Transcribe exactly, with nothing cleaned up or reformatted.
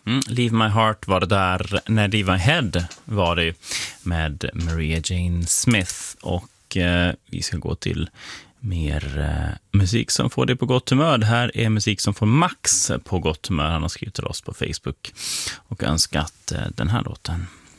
Mm, Leave My Heart var det där. När Leave My Head var det med Maria Jane Smith. Och eh, vi ska gå till mer eh, musik som får dig på gott humör. Det här är musik som får Max på gott humör. Han har skrivit till oss på Facebook och önskat eh, den här låten.